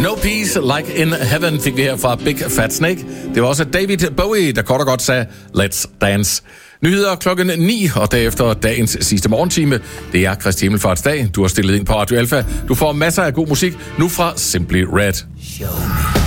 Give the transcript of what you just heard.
No Peace Like in Heaven fik vi her fra Big Fat Snake. Det var også David Bowie, der kort og godt sagde, let's dance. Nyheder klokken 9, og derefter dagens sidste morgentime. Det er Kristi Himmelfartsdag. Du har stillet ind på Radio Alpha. Du får masser af god musik nu fra Simply Red. Show me.